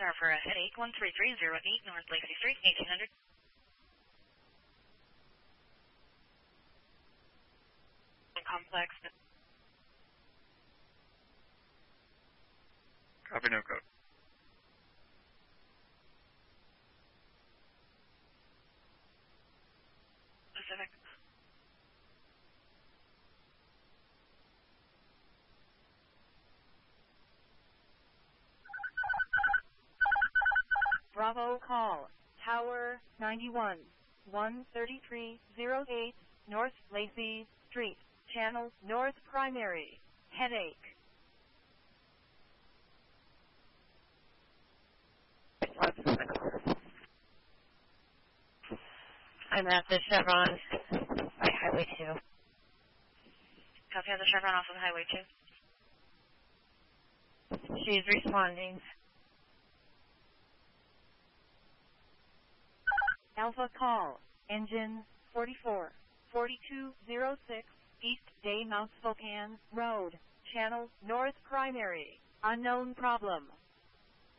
Center for a headache, 13308 North Lacey Street, 1800. Complex. Copy, no code. Pacific. Bravo call. Tower 91. 13308 North Lacey Street. Channel North Primary. Headache. I'm at the Chevron by Highway 2. Copy on the Chevron off of Highway 2. She's responding. Alpha call. Engine 44. 4206 East Day Mount Spokane Road. Channel North Primary. Unknown problem.